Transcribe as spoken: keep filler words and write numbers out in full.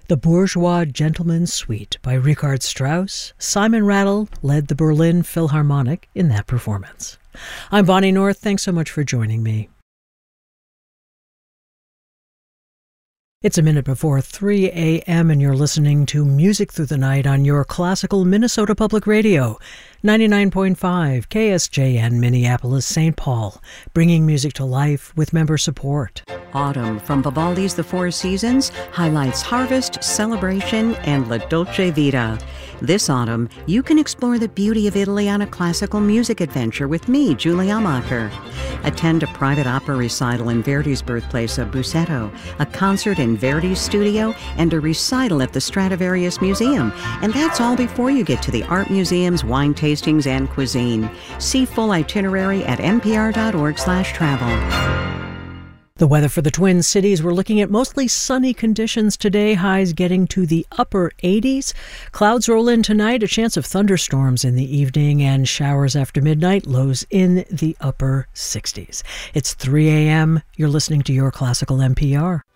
The Bourgeois Gentleman's Suite by Richard Strauss. Simon Rattle led the Berlin Philharmonic in that performance. I'm Bonnie North. Thanks so much for joining me. It's a minute before three a.m. and you're listening to Music Through the Night on your classical Minnesota Public Radio, ninety-nine point five K S J N Minneapolis, Saint Paul, bringing music to life with member support. Autumn from Vivaldi's The Four Seasons highlights harvest, celebration, and La Dolce Vita. This autumn, you can explore the beauty of Italy on a classical music adventure with me, Julie Amacher. Attend a private opera recital in Verdi's birthplace of Busseto, a concert in Verdi's studio, and a recital at the Stradivarius Museum. And that's all before you get to the art museums, wine tastings, and cuisine. See full itinerary at npr.org slash travel. The weather for the Twin Cities, we're looking at mostly sunny conditions today, highs getting to the upper eighties. Clouds roll in tonight, a chance of thunderstorms in the evening and showers after midnight, lows in the upper sixties. It's three a.m. You're listening to Your Classical N P R.